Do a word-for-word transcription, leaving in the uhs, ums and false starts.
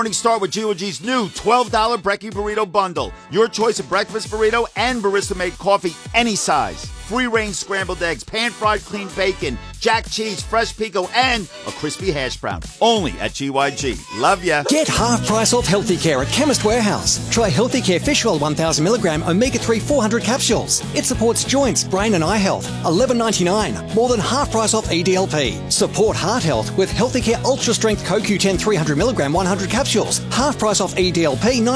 Morning start with G O G's new twelve dollar Brekkie Burrito Bundle. Your choice of breakfast burrito and barista-made coffee, any size. Free-range scrambled eggs, pan-fried clean bacon, jack cheese, fresh pico, and a crispy hash brown. Only at G Y G. Love ya. Get half price off Healthy Care at Chemist Warehouse. Try Healthy Care Fish Oil one thousand milligram Omega three four hundred capsules. It supports joints, brain and eye health. eleven ninety-nine. More than half price off E D L P. Support heart health with Healthy Care Ultra Strength Co Q ten three hundred milligram one hundred capsules. Half price off E D L P.